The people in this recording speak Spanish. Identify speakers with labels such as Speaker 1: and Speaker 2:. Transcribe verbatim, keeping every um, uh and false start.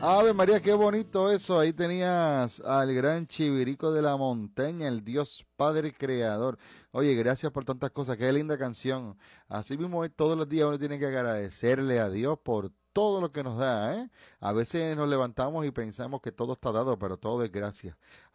Speaker 1: Ave María, qué bonito eso. Ahí tenías al gran Chivirico de la Montaña, el Dios Padre Creador. Oye, gracias por tantas cosas. Qué linda canción. Así mismo es, todos los días uno tiene que agradecerle a Dios por todo lo que nos da, ¿eh? A veces nos levantamos y pensamos que todo está dado, pero todo es gracia.